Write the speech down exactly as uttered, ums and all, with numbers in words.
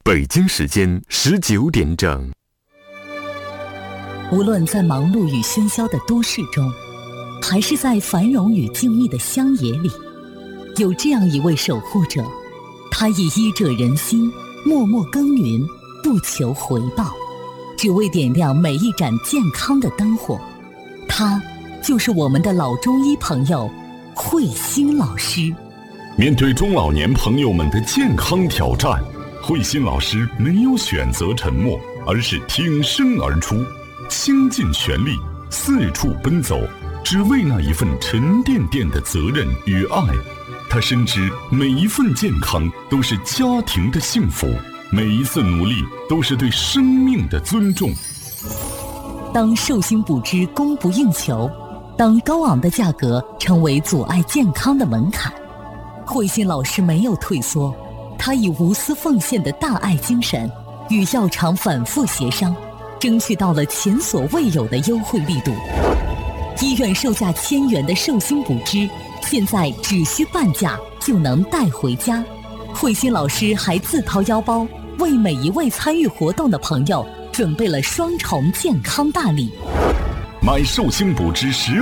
北京时间十九点整。 无论在忙碌与喧嚣的都市中，还是在繁荣与静谧的乡野里，有这样一位守护者，他以医者仁心，默默耕耘，不求回报，只为点亮每一盏健康的灯火。他就是我们的老中医朋友慧心老师。 面对中老年朋友们的健康挑战，慧心老师没有选择沉默，而是挺身而出，倾尽全力，四处奔走，只为那一份沉甸甸的责任与爱。他深知每一份健康都是家庭的幸福，每一次努力都是对生命的尊重。 当寿星补汁供不应求，当高昂的价格成为阻碍健康的门槛，慧心老师没有退缩，他以无私奉献的大爱精神，与药厂反复协商，争取到了前所未有的优惠力度。医院售价千元的寿星补汁，现在只需半价就能带回家。慧心老师还自掏腰包，为每一位参与活动的朋友准备了双重健康大礼。 买寿星补汁十